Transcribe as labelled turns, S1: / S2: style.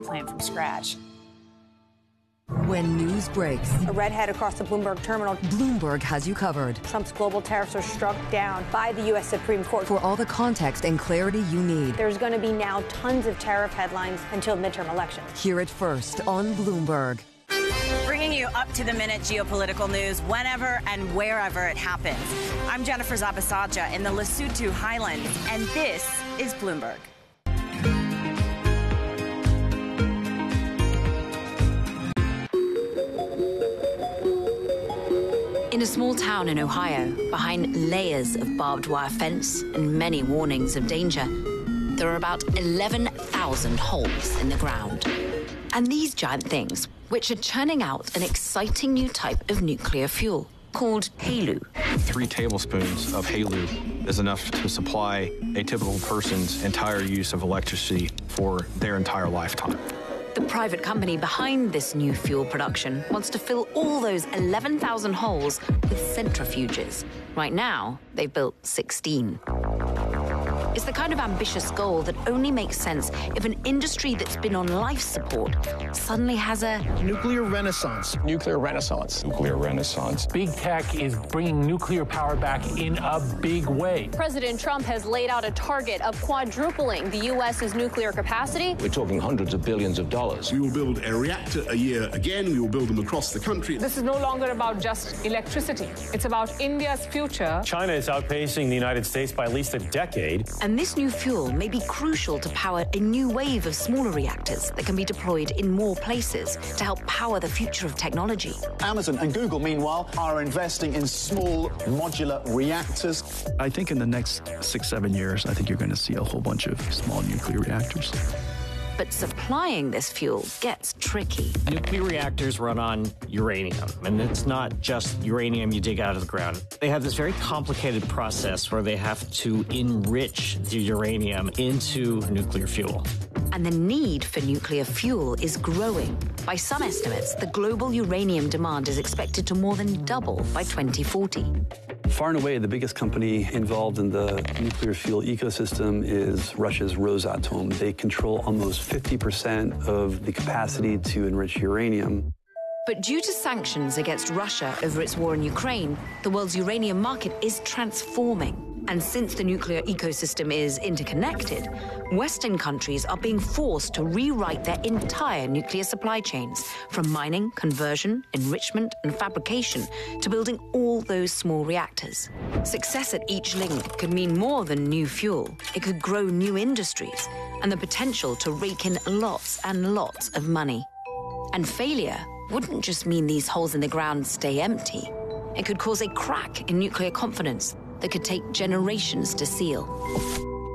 S1: plant from scratch.
S2: When news breaks,
S3: a redhead across the Bloomberg terminal.
S2: Bloomberg has you covered.
S3: Trump's global tariffs are struck down by the U.S. Supreme Court.
S2: For all the context and clarity you need.
S3: There's going to be now tons of tariff headlines until midterm elections.
S2: Hear it first on Bloomberg.
S4: Bringing you up-to-the-minute geopolitical news whenever and wherever it happens. I'm Jennifer Zabasaja in the Lesotho Highlands, and this is Bloomberg.
S5: In a small town in Ohio, behind layers of barbed wire fence and many warnings of danger, there are about 11,000 holes in the ground. And these giant things, which are churning out an exciting new type of nuclear fuel called HALEU.
S6: 3 tablespoons of HALEU is enough to supply a typical person's entire use of electricity for their entire lifetime.
S5: The private company behind this new fuel production wants to fill all those 11,000 holes with centrifuges. Right now, they've built 16. It's the kind of ambitious goal that only makes sense if an industry that's been on life support suddenly has a
S7: nuclear renaissance.
S8: Nuclear renaissance.
S9: Nuclear renaissance.
S10: Big tech is bringing nuclear power back in a big way.
S11: President Trump has laid out a target of quadrupling the U.S.'s nuclear capacity.
S8: We're talking hundreds of billions of dollars.
S12: We will build a reactor a year again. We will build them across the country.
S13: This is no longer about just electricity. It's about India's future.
S14: China is outpacing the United States by at least a decade.
S5: And this new fuel may be crucial to power a new wave of smaller reactors that can be deployed in more places to help power the future of technology.
S15: Amazon and Google, meanwhile, are investing in small modular reactors.
S16: I think in the next 6-7 years, I think you're going to see a whole bunch of small nuclear reactors.
S5: But supplying this fuel gets tricky.
S17: Nuclear reactors run on uranium, and it's not just uranium you dig out of the ground. They have this very complicated process where they have to enrich the uranium into nuclear fuel.
S5: And the need for nuclear fuel is growing. By some estimates, the global uranium demand is expected to more than double by 2040.
S18: Far and away, the biggest company involved in the nuclear fuel ecosystem is Russia's Rosatom. They control almost 50% of the capacity to enrich uranium.
S5: But due to sanctions against Russia over its war in Ukraine, the world's uranium market is transforming. And since the nuclear ecosystem is interconnected, Western countries are being forced to rewrite their entire nuclear supply chains, from mining, conversion, enrichment, and fabrication to building all those small reactors. Success at each link could mean more than new fuel. It could grow new industries and the potential to rake in lots and lots of money. And failure wouldn't just mean these holes in the ground stay empty. It could cause a crack in nuclear confidence that could take generations to seal.